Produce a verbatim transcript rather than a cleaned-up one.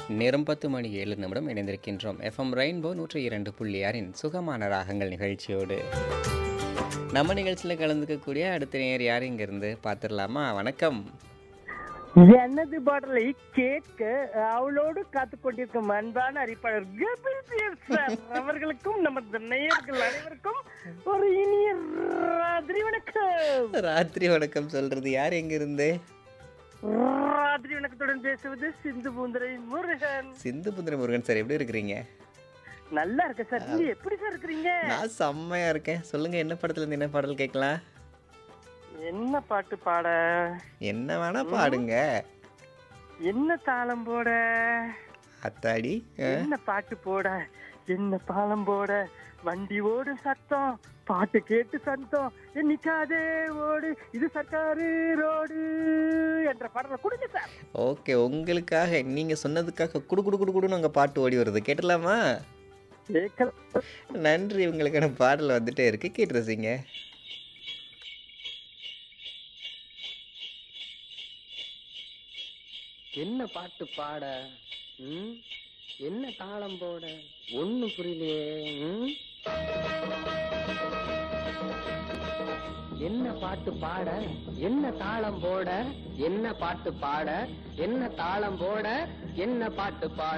நேரம் பத்து மணி ஏழு நிமிடம் இணைந்திருக்கின்றோம். எஃப்எம் ரெயின்போ நூற்றி இரண்டு புள்ளி ஆறின் சுகமான ராகங்கள் நிகழ்ச்சியோடு. நம்ம நிகழ்ச்சியில் கலந்துக்கக்கூடிய அடுத்த நேர் யார் இங்கிருந்து பார்த்துடலாமா? வணக்கம். எனது பாடலை கேட்க அவளோடு காத்து கொண்டிருக்கும் அன்பான அறிப்பாளர் கபில் பியர் சார் அவர்களுக்கும் நமது நேயர்கள் அனைவருக்கும் ஒரு இனிய ராத்திரி வணக்கம். ராத்திரி வணக்கம் சொல்றது யார் எங்கிருந்து? ராத்திரி வணக்கத்துடன் பேசுவது சிந்து பூந்தரை முருகன். சிந்து புந்திர முருகன் சார், எப்படி இருக்கிறீங்க? நல்லா இருக்க சார். நீங்க எப்படி சார் இருக்கிறீங்க? நான் செம்மையா இருக்கேன். சொல்லுங்க, என்ன படத்துல இருந்து என்ன பாடல் கேட்கலாம்? என்ன பாட்டு பாட? என்ன வேணா பாடுங்க. என்ன தாளம் போட? அத்தாடி. என்ன பாட்டு போட? என்ன தாளம் போட? வண்டி ஓடு சத்தம், பாட்டு கேட்டு சத்தம், நிக்காதே ஓடு, இது சர்க்காரு ரோடு என்ற பாடலை கொடுங்க சார். ஓகே, உங்களுக்காக நீங்க சொன்னதுக்காக குடு குடு குடு குடுன்னு உங்க பாட்டு ஓடி வருது, கேட்டலாமா? நன்றி. உங்களுக்கான பாடல் வந்துட்டே இருக்கு, கேட்டு ரசிங்க. என்ன பாட்டு பாட? ம்? என்ன தாளம் போட? ஒண்ணும் புரியலையே. ம்? என்ன பாட்டு பாட? என்ன தாளம் போட? என்ன பாட்டு பாட? என்ன தாளம் போட? என்ன பாட்டு பாட?